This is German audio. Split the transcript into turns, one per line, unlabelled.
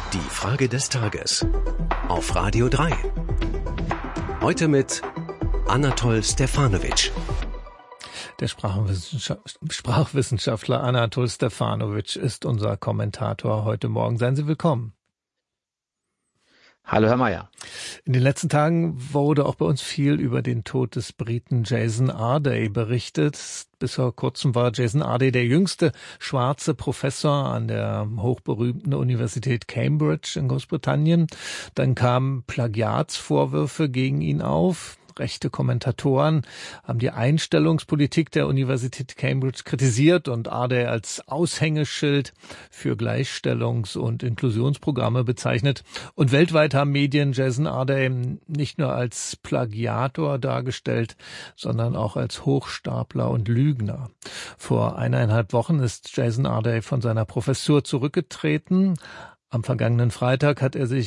Die Frage des Tages auf Radio 3. Heute mit Anatol Stefanovic.
Der Sprachwissenschaftler Anatol Stefanovic ist unser Kommentator heute Morgen. Seien Sie willkommen.
Hallo, Herr Mayer.
In den letzten Tagen wurde auch bei uns viel über den Tod des Briten Jason Arday berichtet. Bis vor kurzem war Jason Arday der jüngste schwarze Professor an der hochberühmten Universität Cambridge in Großbritannien. Dann kamen Plagiatsvorwürfe gegen ihn auf. Rechte Kommentatoren haben die Einstellungspolitik der Universität Cambridge kritisiert und Arday als Aushängeschild für Gleichstellungs- und Inklusionsprogramme bezeichnet. Und weltweit haben Medien Jason Arday nicht nur als Plagiator dargestellt, sondern auch als Hochstapler und Lügner. Vor 1,5 Wochen ist Jason Arday von seiner Professur zurückgetreten. Am vergangenen Freitag hat er sich